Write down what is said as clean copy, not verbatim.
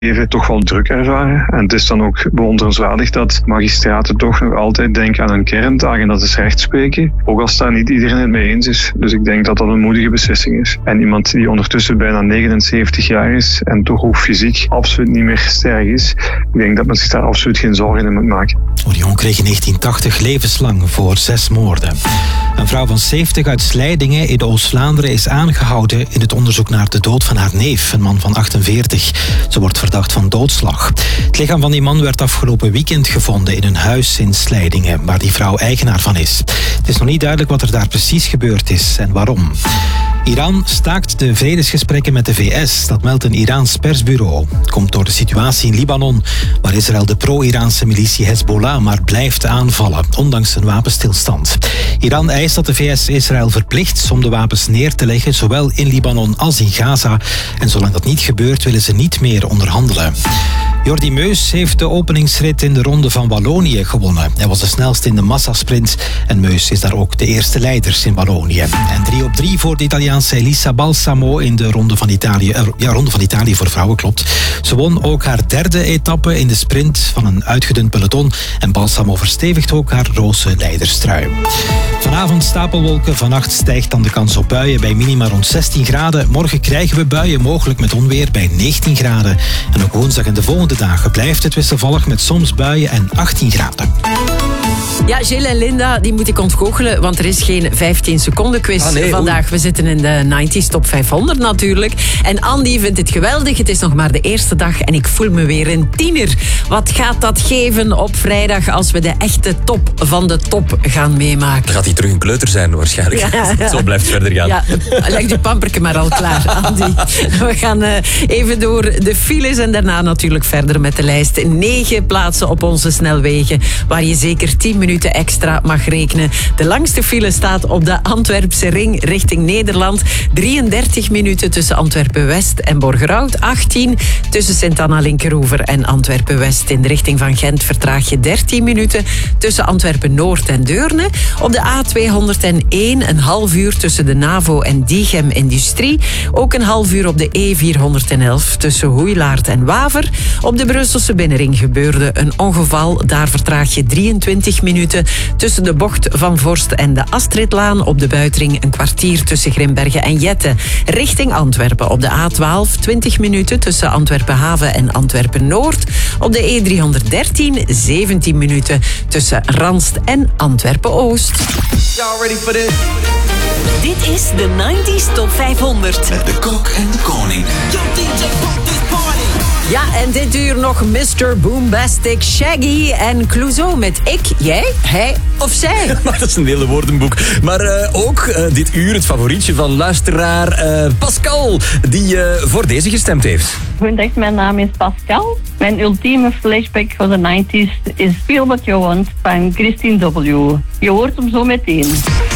leven toch wel druk ervaren. En het is dan ook bewonderenswaardig dat magistraten toch nog altijd denken aan een kerntaak en dat is rechtspreken, ook als daar niet iedereen het mee eens is. Dus ik denk dat dat een moedige beslissing is. En iemand die ondertussen bijna 79 jaar is en toch ook fysiek absoluut niet meer sterk is, ik denk dat men zich daar absoluut geen zorgen in moet maken. Orion kreeg in 1980 levenslang voor 6 moorden. Een vrouw van 70 uit Slijdingen in Oost-Vlaanderen is aangehouden in het onderzoek naar de dood van haar neef, een man van 48. Ze wordt verdacht van doodslag. Het lichaam van die man werd afgelopen weekend gevonden in een huis in Slijdingen, waar die vrouw eigenaar van is. Het is nog niet duidelijk wat er daar precies gebeurd is en waarom. Iran staakt de vredesgesprekken met de VS, dat meldt een Iraans persbureau. Het komt door de situatie in Libanon, waar Israël de pro-Iraanse militie Hezbollah maar blijft aanvallen, ondanks een wapenstilstand. Iran eist dat de VS Israël verplicht om de wapens neer te leggen, zowel in Libanon als in Gaza. En zolang dat niet gebeurt, willen ze niet meer onderhandelen. Jordi Meus heeft de openingsrit in de Ronde van Wallonië gewonnen. Hij was de snelste in de massasprint en Meus is daar ook de eerste leider in Wallonië. En 3-op-3 voor de Italiaanse Elisa Balsamo in de Ronde van Italië. Ronde van Italië voor vrouwen, klopt. Ze won ook haar 3e etappe in de sprint van een uitgedund peloton. En Balsamo verstevigt ook haar roze leiderstrui. Vanavond stapelwolken, vannacht stijgt dan de kans op buien bij minima rond 16 graden. Morgen krijgen we buien, mogelijk met onweer bij 19 graden. En ook woensdag en de volgende dagen blijft het wisselvallig met soms buien en 18 graden. Ja, Gilles en Linda, die moet ik ontgoochelen, want er is geen 15 seconden quiz vandaag. We zitten in de 90s Top 500 natuurlijk. En Andy vindt het geweldig. Het is nog maar de eerste dag en ik voel me weer een tiener. Wat gaat dat geven op vrijdag als we de echte top van de top gaan meemaken? Dan gaat hij terug een kleuter zijn waarschijnlijk. Ja. Zo blijft het verder gaan. Ja, leg je pamperke maar al klaar, Andy. We gaan even door de files en daarna natuurlijk verder met de lijst. 9 plaatsen op onze snelwegen, waar je zeker 10 minuten extra mag rekenen. De langste file staat op de Antwerpse ring richting Nederland. 33 minuten tussen Antwerpen-West en Borgerhout. 18 tussen Sint-Anna-Linkeroever en Antwerpen-West. In de richting van Gent vertraag je 13 minuten tussen Antwerpen-Noord en Deurne. Op de A201 een half uur tussen de NAVO en Diegem Industrie. Ook een half uur op de E411 tussen Hoeilaard en Waver. Op de Brusselse binnenring gebeurde een ongeval. Daar vertraag je 23 minuten tussen de bocht van Vorst en de Astridlaan. Op de buitenring een kwartier tussen Grimbergen en Jette. Richting Antwerpen op de A12 20 minuten tussen Antwerpen-Haven en Antwerpen-Noord. Op de E313 17 minuten tussen Ranst en Antwerpen-Oost. Y'all ready for this? Dit is de 90s Top 500. Met de kok en de koning. Yo, DJ, pop this party. Ja, en dit uur nog Mr. Boombastic, Shaggy en Clouseau met ik, jij, hij of zij. Maar dat is een hele woordenboek. Maar ook dit uur het favorietje van luisteraar Pascal, die voor deze gestemd heeft. Goedendag, mijn naam is Pascal. Mijn ultieme flashback voor de 90s is Feel What You Want van Christine W. Je hoort hem zo meteen.